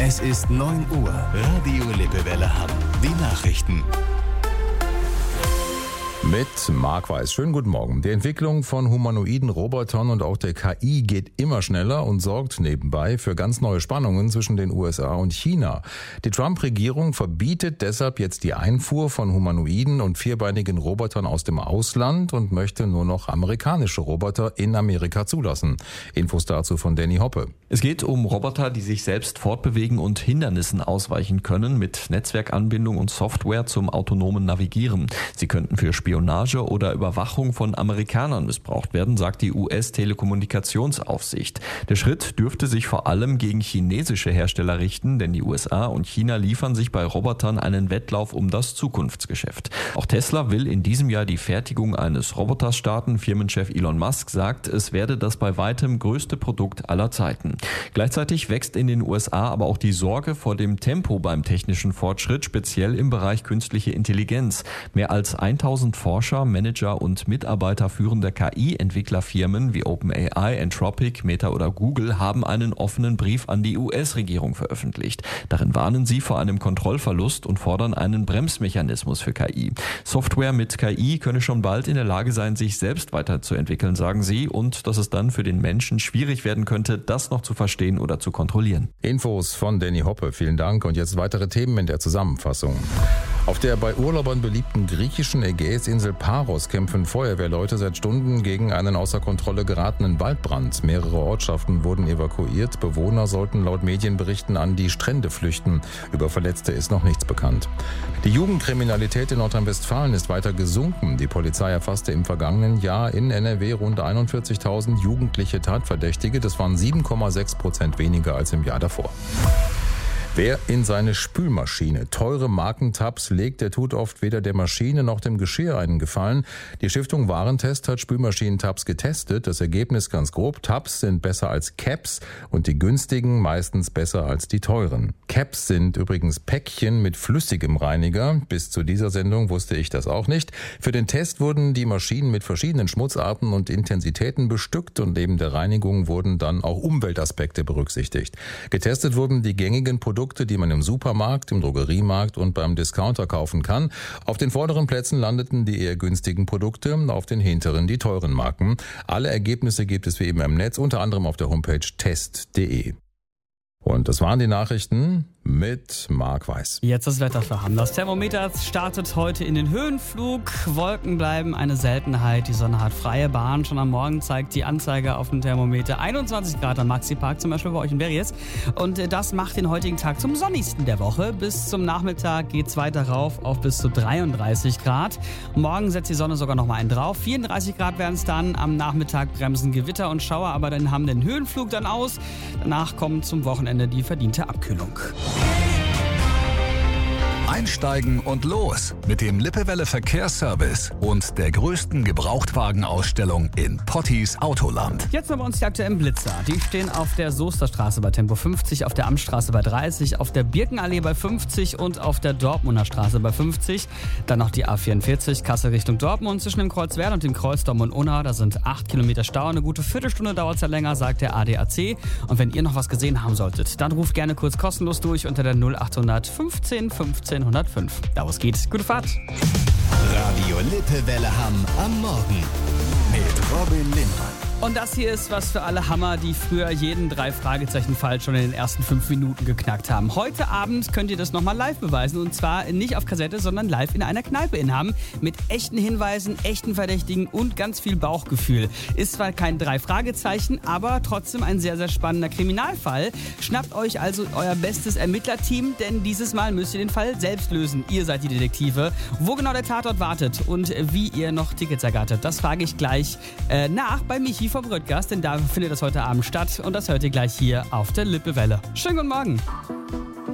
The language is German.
Es ist 9 Uhr. Radio Lippewelle Hamm. Die Nachrichten. Mit Marc Weiß. Schönen guten Morgen. Die Entwicklung von humanoiden Robotern und auch der KI geht immer schneller und sorgt nebenbei für ganz neue Spannungen zwischen den USA und China. Die Trump-Regierung verbietet deshalb jetzt die Einfuhr von humanoiden und vierbeinigen Robotern aus dem Ausland und möchte nur noch amerikanische Roboter in Amerika zulassen. Infos dazu von Danny Hoppe. Es geht um Roboter, die sich selbst fortbewegen und Hindernissen ausweichen können mit Netzwerkanbindung und Software zum autonomen Navigieren. Sie könnten für Spionage oder Überwachung von Amerikanern missbraucht werden, sagt die US-Telekommunikationsaufsicht. Der Schritt dürfte sich vor allem gegen chinesische Hersteller richten, denn die USA und China liefern sich bei Robotern einen Wettlauf um das Zukunftsgeschäft. Auch Tesla will in diesem Jahr die Fertigung eines Roboters starten. Firmenchef Elon Musk sagt, es werde das bei weitem größte Produkt aller Zeiten. Gleichzeitig wächst in den USA aber auch die Sorge vor dem Tempo beim technischen Fortschritt, speziell im Bereich künstliche Intelligenz. Mehr als 1000 Forscher, Manager und Mitarbeiter führender KI-Entwicklerfirmen wie OpenAI, Anthropic, Meta oder Google haben einen offenen Brief an die US-Regierung veröffentlicht. Darin warnen sie vor einem Kontrollverlust und fordern einen Bremsmechanismus für KI. Software mit KI könne schon bald in der Lage sein, sich selbst weiterzuentwickeln, sagen sie, und dass es dann für den Menschen schwierig werden könnte, das noch zu verstehen oder zu kontrollieren. Infos von Danny Hoppe, vielen Dank. Und jetzt weitere Themen in der Zusammenfassung. Auf der bei Urlaubern beliebten griechischen Ägäisinsel Paros kämpfen Feuerwehrleute seit Stunden gegen einen außer Kontrolle geratenen Waldbrand. Mehrere Ortschaften wurden evakuiert. Bewohner sollten laut Medienberichten an die Strände flüchten. Über Verletzte ist noch nichts bekannt. Die Jugendkriminalität in Nordrhein-Westfalen ist weiter gesunken. Die Polizei erfasste im vergangenen Jahr in NRW rund 41.000 jugendliche Tatverdächtige. Das waren 7,6% weniger als im Jahr davor. Wer in seine Spülmaschine teure Markentabs legt, der tut oft weder der Maschine noch dem Geschirr einen Gefallen. Die Stiftung Warentest hat Spülmaschinentabs getestet. Das Ergebnis ganz grob: Tabs sind besser als Caps und die günstigen meistens besser als die teuren. Caps sind übrigens Päckchen mit flüssigem Reiniger. Bis zu dieser Sendung wusste ich das auch nicht. Für den Test wurden die Maschinen mit verschiedenen Schmutzarten und Intensitäten bestückt und neben der Reinigung wurden dann auch Umweltaspekte berücksichtigt. Getestet wurden die gängigen Produkte, die man im Supermarkt, im Drogeriemarkt und beim Discounter kaufen kann. Auf den vorderen Plätzen landeten die eher günstigen Produkte, auf den hinteren die teuren Marken. Alle Ergebnisse gibt es wie immer im Netz, unter anderem auf der Homepage test.de. Und das waren die Nachrichten mit Marc Weiß. Jetzt das Wetter für Hamm. Das Thermometer startet heute in den Höhenflug. Wolken bleiben eine Seltenheit. Die Sonne hat freie Bahn. Schon am Morgen zeigt die Anzeige auf dem Thermometer 21 Grad am Maxi-Park, zum Beispiel bei euch in Berries. Und das macht den heutigen Tag zum sonnigsten der Woche. Bis zum Nachmittag geht es weiter rauf auf bis zu 33 Grad. Morgen setzt die Sonne sogar noch mal einen drauf. 34 Grad werden es dann. Am Nachmittag bremsen Gewitter und Schauer, aber dann haben den Höhenflug dann aus. Danach kommt zum Wochenende die verdiente Abkühlung. Einsteigen und los mit dem Lippewelle Verkehrsservice und der größten Gebrauchtwagenausstellung in Pottis Autoland. Jetzt noch bei uns die aktuellen Blitzer. Die stehen auf der Soesterstraße bei Tempo 50, auf der Amtsstraße bei 30, auf der Birkenallee bei 50 und auf der Dortmunder Straße bei 50. Dann noch die A44 Kassel Richtung Dortmund zwischen dem Kreuz Wern und dem Kreuz Dortmund-Unna. Da sind 8 Kilometer Stau. Eine gute Viertelstunde dauert es ja länger, sagt der ADAC. Und wenn ihr noch was gesehen haben solltet, dann ruft gerne kurz kostenlos durch unter der 0800 15 15 105. Da wo es geht. Gute Fahrt. Radio Lippewelle Hamm am Morgen mit Robin Lindmann. Und das hier ist was für alle Hammer, die früher jeden 3-Fragezeichen-Fall schon in den ersten 5 Minuten geknackt haben. Heute Abend könnt ihr das nochmal live beweisen. Und zwar nicht auf Kassette, sondern live in einer Kneipe in Hamm. Mit echten Hinweisen, echten Verdächtigen und ganz viel Bauchgefühl. Ist zwar kein 3-Fragezeichen, aber trotzdem ein sehr, sehr spannender Kriminalfall. Schnappt euch also euer bestes Ermittlerteam, denn dieses Mal müsst ihr den Fall selbst lösen. Ihr seid die Detektive. Wo genau der Tatort wartet und wie ihr noch Tickets ergattert, das frage ich gleich nach bei Michi vom Röttgers, denn da findet das heute Abend statt und das hört ihr gleich hier auf der Lippewelle. Schönen guten Morgen.